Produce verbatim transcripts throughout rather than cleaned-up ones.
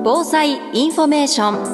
防災インフォメーショ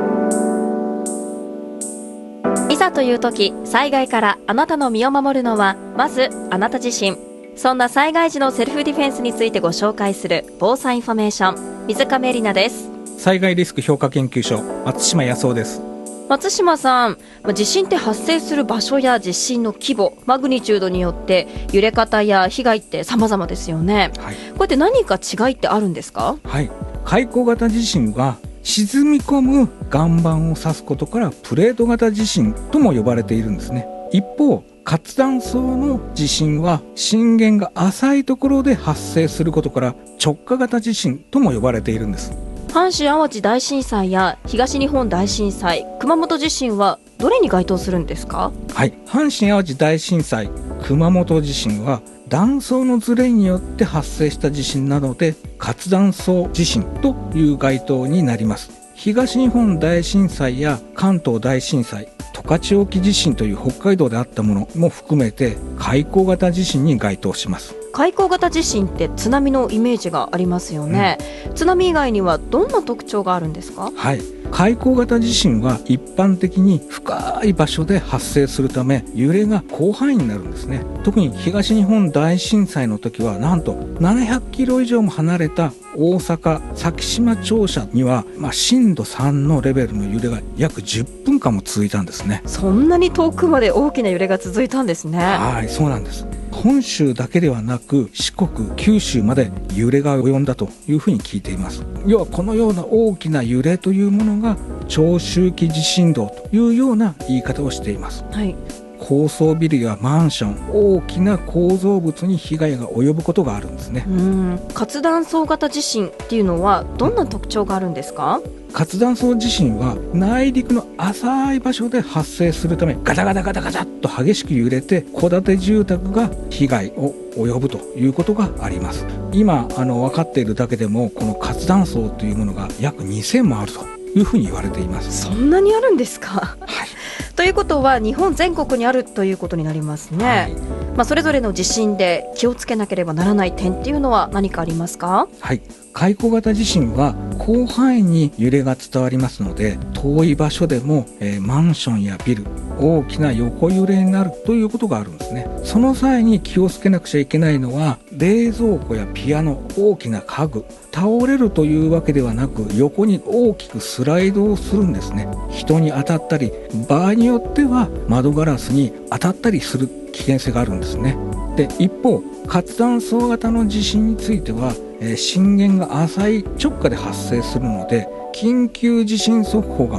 ン。いざという時、災害からあなたの身を守るのはまずあなた自身。そんな災害時のセルフディフェンスについてご紹介する防災インフォメーション、水上絵里奈です。 災害リスク評価研究所、松島康夫です。 松島さん、地震って発生する場所や地震の規模、マグニチュードによって揺れ方や被害って様々ですよね、はい、こうやって何か違いってあるんですか？ はい、海溝型地震は沈み込む岩盤を指すことからプレート型地震とも呼ばれているんですね。一方、活断層の地震は震源が浅いところで発生することから直下型地震とも呼ばれているんです。 阪神・淡路大震災や東日本大震災、熊本地震はどれに該当するんですか？ はい、阪神・淡路大震災、熊本地震は断層のずれによって発生した地震なので活断層地震という該当になります。東日本大震災や関東大震災、十勝沖地震という北海道であったものも含めて海溝型地震に該当します。 海溝型地震って津波のイメージがありますよね、うん、津波以外にはどんな特徴があるんですか？ はい、海溝型地震は一般的に深い場所で発生するため揺れが広範囲になるんですね。特に東日本大震災の時はなんとななひゃくキロ以上も離れた大阪先島庁舎には、まあ、震度さんのレベルの揺れが約じゅっぷんかんも続いたんですね。 そんなに遠くまで大きな揺れが続いたんですね。 はい、そうなんです。本州だけではなく四国、九州まで揺れが及んだというふうに聞いています。要はこのような大きな揺れというものが長周期地震動というような言い方をしています、はい、高層ビルやマンション、大きな構造物に被害が及ぶことがあるんですね。 うん、活断層型地震っていうのはどんな特徴があるんですか？ 活断層地震は内陸の浅い場所で発生するためガタガタガタガタっと激しく揺れて戸建て住宅が被害を及ぶということがあります。今あの分かっているだけでもこの活断層というものが約にせんもあるというふうに言われています。 そんなにあるんですか？ はい。 ということは日本全国にあるということになりますね、はい。まあ、それぞれの地震で気をつけなければならない点っていうのは何かありますか？ はい、海溝型地震は広範囲に揺れが伝わりますので遠い場所でも、えー、マンションやビル、大きな横揺れになるということがあるんですね。その際に気をつけなくちゃいけないのは冷蔵庫やピアノ、大きな家具、倒れるというわけではなく横に大きくスライドをするんですね。人に当たったり場合によっては窓ガラスに当たったりする危険性があるんですね。で、一方活断層型の地震については、えー、震源が浅い直下で発生するので緊急地震速報が